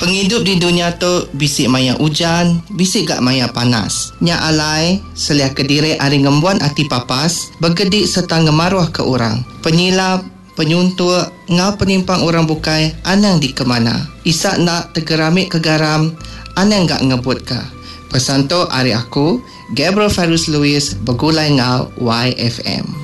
Penghidup di dunia tu bisik maya hujan, bisik gak maya panas. Nya alai selia kediri ari ngembuan ati papas, bergedik serta ngemaruah ke orang. Penyilap, penyuntuk, ngau penimpang orang bukai, anang di kemana. Isak nak tergeramik ke garam, anang gak ngebut ke. Pesan tu ari aku, Gabriel Ferus Lewis, bergulai ngau YFM.